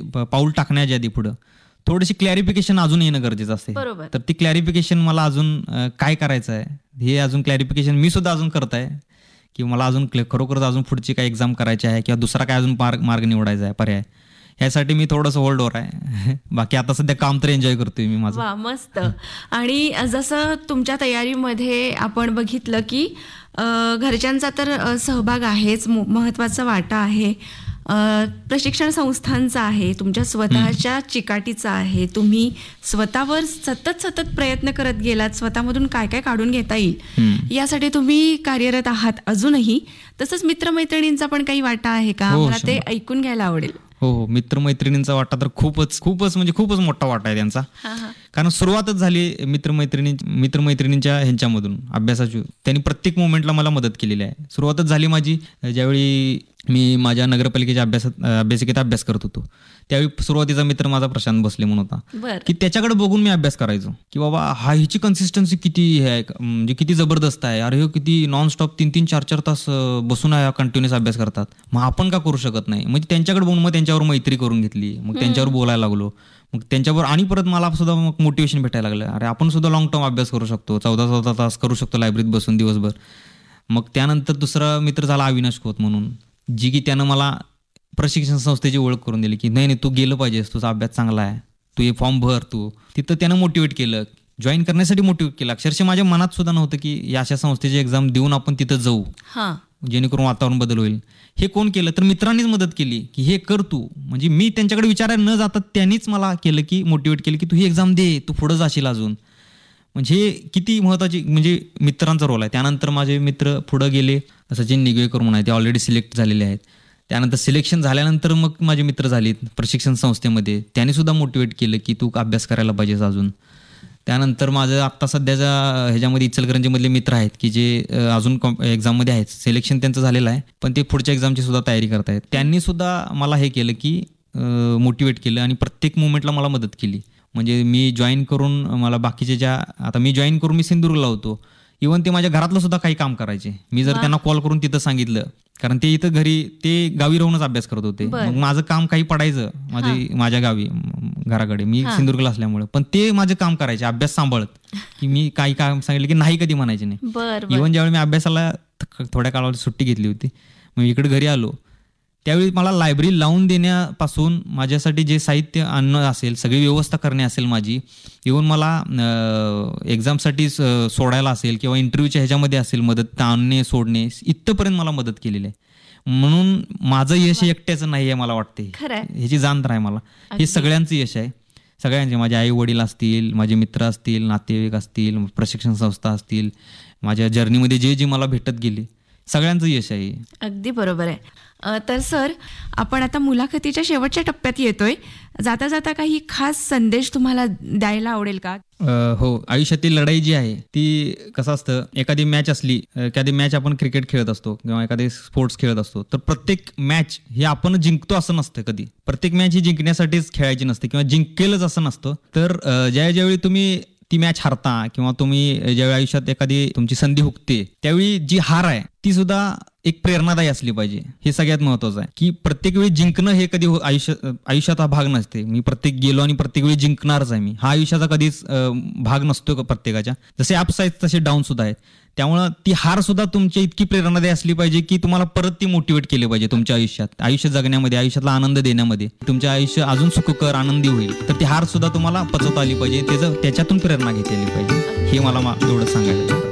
पाऊल टाकण्याच्या आधी पुढं थोडीशी क्लॅरिफिकेशन अजून येणं गरजेचं असते. बरोबर. तर ती क्लॅरिफिकेशन मला अजून काय करायचं आहे हे अजून क्लॅरिफिकेशन मी सुद्धा अजून करत आहे की मला अजून खरोखरच अजून पुढची काय एक्झाम करायची आहे किंवा दुसरा काय अजून मार्ग निवडायचा आहे पर्याय. ह्यासाठी मी थोडंसं होल्डवर आहे. बाकी आता सध्या काम तर एन्जॉय करतोय मी माझं. वा, मस्त. आणि जसं तुमच्या तयारीमध्ये आपण बघितलं की घरच्यांचा तर सहभाग आहेच, महत्त्वाचा वाटा आहे, प्रशिक्षण संस्थांचा आहे, तुमच्या स्वतःच्या चिकाटीचा आहे, तुम्ही स्वतःवर सतत प्रयत्न करत गेलात, स्वतःमधून काय काय काढून घेता येईल यासाठी तुम्ही कार्यरत आहात अजूनही. तसंच मित्रमैत्रिणींचा पण काही वाटा आहे का? मला ते ऐकून घ्यायला आवडेल. हो, मित्रमैत्रिणींचा वाटा तर खूपच मोठा वाटा आहे त्यांचा. कारण सुरुवातच झाली मित्रमैत्रिणींच्या ह्यांच्यामधून अभ्यासाची. त्यांनी प्रत्येक मोमेंटला मला मदत केलेली आहे. सुरुवातच झाली माझी ज्यावेळी मी माझ्या नगरपालिकेच्या अभ्यासिकेत अभ्यास करत होतो. त्यावेळी सुरुवातीचा मित्र माझा प्रशांत भोसले म्हणून होता की त्याच्याकडे बघून मी अभ्यास करायचो की बाबा ह्याची कन्सिस्टन्सी किती आहे, म्हणजे किती जबरदस्त आहे. अरे किती नॉनस्टॉप 3-3, 4-4 तास बसून कंटिन्युअस अभ्यास करतात. मग आपण का करू शकत नाही? म्हणजे त्यांच्याकडे बघून मग त्यांच्यावर मैत्री करून घेतली. मग त्यांच्यावर बोलायला लागलो. मग त्यांच्यावर आणि परत मला सुद्धा मग मोटिवेशन भेटायला लागलं. अरे आपण सुद्धा लॉंग टर्म अभ्यास करू शकतो, 14-14 तास करू शकतो लायब्ररीत बसून दिवसभर. मग त्यानंतर दुसरा मित्र झाला अविनाश खोत म्हणून, जी की त्यानं मला प्रशिक्षण संस्थेची ओळख करून दिली की नाही तू गेलं पाहिजेस, तुझा अभ्यास चांगला आहे, तू हे फॉर्म भर. तू तिथं त्यानं मोटिवेट केलं, जॉईन करण्यासाठी मोटिवेट केलं. अक्षरशः माझ्या मनात सुद्धा नव्हतं की या अशा संस्थेची एक्झाम देऊन आपण तिथं जाऊ जेणेकरून वातावरण बदल होईल. हे कोण केलं तर मित्रांनीच मदत केली की हे कर तू. म्हणजे मी त्यांच्याकडे विचारायला न जाता त्यांनीच मला केलं की मोटिवेट केलं की तू ही एक्झाम दे, तू पुढं जाशील अजून. म्हणजे किती महत्त्वाची म्हणजे मित्रांचा रोल आहे. त्यानंतर माझे मित्र पुढं गेले, सचिन निगवेकर म्हणून आहे, ते ऑलरेडी सिलेक्ट झालेले आहेत. त्यानंतर सिलेक्शन झाल्यानंतर मग माझे मित्र झालेत प्रशिक्षण संस्थेमध्ये, त्यांनी सुद्धा मोटिवेट केलं की तू अभ्यास करायला पाहिजेस अजून. त्यानंतर माझं आत्ता सध्याच्या ह्याच्यामध्ये इचलकरंजीमधले मित्र आहेत की जे अजून एक्झाममध्ये आहेत. सिलेक्शन त्यांचं झालेलं आहे पण ते पुढच्या एक्झामची सुद्धा तयारी करतायत. त्यांनी सुद्धा मला हे केलं की मोटिवेट केलं आणि प्रत्येक मुवमेंटला मला मदत केली. म्हणजे मी जॉईन करून मला बाकीचे मी सिंधुदुर्गला होतो, इव्हन ते माझ्या घरातलं सुद्धा काही काम करायचे. मी जर त्यांना कॉल करून तिथं सांगितलं, कारण ते इथं ते गावी राहूनच अभ्यास करत होते. मग माझं काम काही पडायचं माझ्या गावी घराकडे, मी सिंधुदुर्गला असल्यामुळे, पण ते माझं काम करायचे अभ्यास सांभाळत की मी काही काम सांगितलं की नाही कधी म्हणायचे नाही. इव्हन ज्यावेळी मी अभ्यासाला थोड्या काळावर सुट्टी घेतली होती, मग इकडे घरी आलो, त्यावेळी मला लायब्ररी लावून देण्यापासून माझ्यासाठी जे साहित्य आणणं असेल, सगळी व्यवस्था करणे असेल माझी, इव्हन मला एक्झामसाठी सोडायला असेल किंवा इंटरव्ह्यूच्या ह्याच्यामध्ये असेल मदत, आणणे सोडणे, इथपर्यंत मला मदत केलेली आहे. म्हणून माझं यश एकट्याचं नाही आहे मला वाटते, ह्याची जाण तर आहे मला. हे सगळ्यांचं यश आहे, सगळ्यांचे. माझे आई वडील असतील, माझे मित्र असतील, नातेवाईक असतील, प्रशिक्षण संस्था असतील, माझ्या जर्नीमध्ये जे मला भेटत गेले, सगळ्यांचं यश आहे. अगदी बरोबर आहे. तर सर, आपण आता मुलाखतीच्या शेवटच्या टप्प्यात येतोय. जाता जाता काही खास संदेश तुम्हाला द्यायला आवडेल का? हो, आयुष्यातील लढाई जी आहे ती कसं असतं, एखादी मॅच आपण क्रिकेट खेळत असतो किंवा एखादे स्पोर्ट्स खेळत असतो, तर प्रत्येक मॅच ही आपण जिंकतो असं नसतं. कधी प्रत्येक मॅच ही जिंकण्यासाठीच खेळायची नसते किंवा जिंकेलच असं नसतं. तर ज्यावेळी तुम्ही ती मॅच हारता किंवा तुम्ही ज्यावेळी आयुष्यात एखादी तुमची संधी हुकते, त्यावेळी जी हार आहे ती सुद्धा एक प्रेरणादायी असली पाहिजे. हे सगळ्यात महत्वाचं आहे की प्रत्येक वेळी जिंकणं हे कधी आयुष्यात हा भाग नसते. मी प्रत्येक गेलो आणि प्रत्येक वेळी जिंकणारच आहे मी, हा आयुष्याचा कधीच भाग नसतो प्रत्येकाच्या. जसे अप्स आहेत तसे डाऊन सुद्धा आहेत. त्यामुळं ती हार सुद्धा तुमची इतकी प्रेरणादायी असली पाहिजे की तुम्हाला परत ती मोटिवेट केली पाहिजे तुमच्या आयुष्य जगण्यामध्ये, आयुष्यातला आनंद देण्यामध्ये. तुमचं आयुष्य अजून सुखकर आनंदी होईल, तर ती हार सुद्धा तुम्हाला पचवता आली पाहिजे, त्याच्यातून प्रेरणा घेतली पाहिजे. हे मला एवढं सांगायचं.